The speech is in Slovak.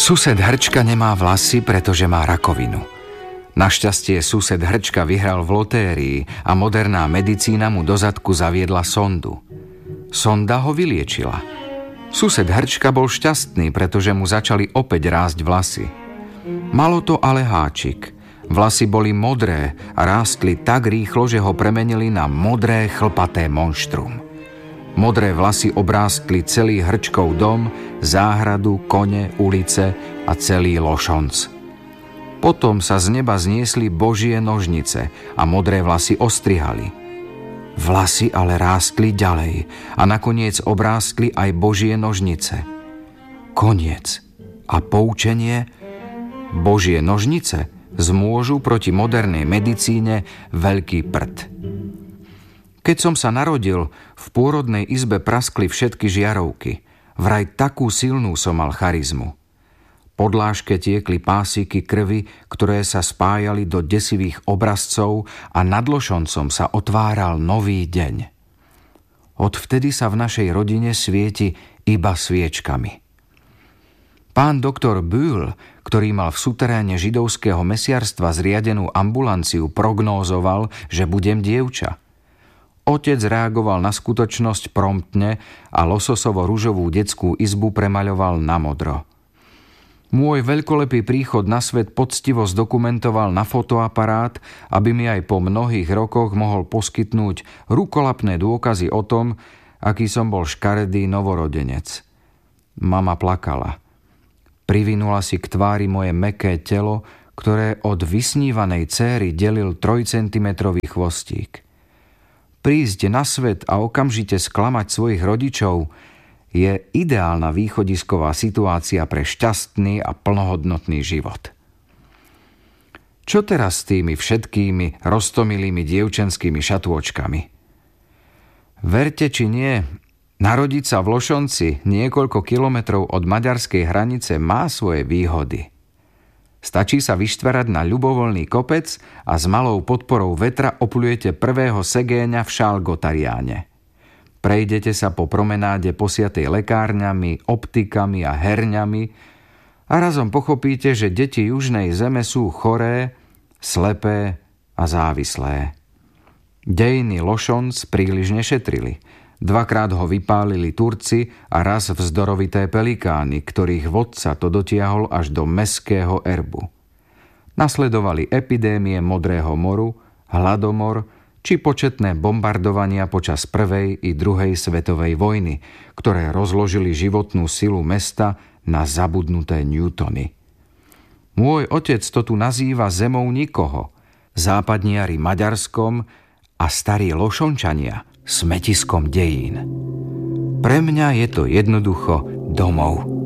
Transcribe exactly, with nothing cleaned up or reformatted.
Sused Hrčka nemá vlasy, pretože má rakovinu. Našťastie sused Hrčka vyhral v lotérii a moderná medicína mu do zadku zaviedla sondu. Sonda ho vyliečila. Sused Hrčka bol šťastný, pretože mu začali opäť rásť vlasy. Malo to ale háčik. Vlasy boli modré a rástli tak rýchlo, že ho premenili na modré chlpaté monštrum. Modré vlasy obrástli celý Hrčkov dom, záhradu, kone, ulice a celý Lošonc. Potom sa z neba zniesli Božie nožnice a modré vlasy ostrihali. Vlasy ale rástli ďalej a nakoniec obrástli aj Božie nožnice. Koniec. A poučenie? Božie nožnice zmôžu proti modernej medicíne veľký prd. Keď som sa narodil, v pôrodnej izbe praskli všetky žiarovky. Vraj takú silnú som mal charizmu. Po dláške tiekli pásiky krvi, ktoré sa spájali do desivých obrazcov a nad Lošoncom sa otváral nový deň. Odvtedy sa v našej rodine svieti iba sviečkami. Pán doktor Bühl, ktorý mal v suteréne židovského mesiarstva zriadenú ambulanciu, prognózoval, že budem dievča. Otec reagoval na skutočnosť promptne a lososovo-ružovú detskú izbu premaľoval na modro. Môj veľkolepý príchod na svet poctivo zdokumentoval na fotoaparát, aby mi aj po mnohých rokoch mohol poskytnúť rukolapné dôkazy o tom, aký som bol škaredý novorodenec. Mama plakala. Privinula si k tvári moje mäkké telo, ktoré od vysnívanej céry delil trojcentimetrový chvostík. Prísť na svet a okamžite sklamať svojich rodičov je ideálna východisková situácia pre šťastný a plnohodnotný život. Čo teraz s tými všetkými roztomilými dievčenskými šatôčkami? Verte či nie, narodiť sa v Lošonci niekoľko kilometrov od maďarskej hranice má svoje výhody. Stačí sa vyštverať na ľubovoľný kopec a s malou podporou vetra oplujete prvého segéňa v Šálgotariáne. Prejdete sa po promenáde posiatej lekárňami, optikami a herňami a razom pochopíte, že deti južnej zeme sú choré, slepé a závislé. Dejiny Lošonc príliš nešetrili. Dvakrát ho vypálili Turci a raz vzdorovité pelikány, ktorých vodca to dotiahol až do mestského erbu. Nasledovali epidémie Modrého moru, hladomor či početné bombardovania počas prvej i druhej svetovej vojny, ktoré rozložili životnú silu mesta na zabudnuté Newtony. Môj otec to tu nazýva zemou nikoho, západniari Maďarskom a starí Lošončania smetiskom dejín. Pre mňa je to jednoducho domov.